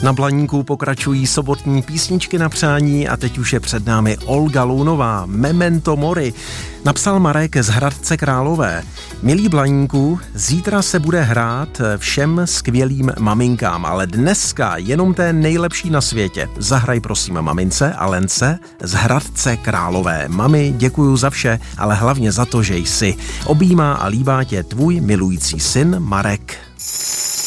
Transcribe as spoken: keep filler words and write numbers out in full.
Na Blaníku pokračují sobotní písničky na přání a teď už je před námi Olga Lounová, Memento Mori. Napsal Marek z Hradce Králové. Milí Blaníku, zítra se bude hrát všem skvělým maminkám, ale dneska jenom té nejlepší na světě. Zahraj prosím mamince a Lence z Hradce Králové. Mami, děkuju za vše, ale hlavně za to, že jsi. Objímá a líbá tě tvůj milující syn Marek.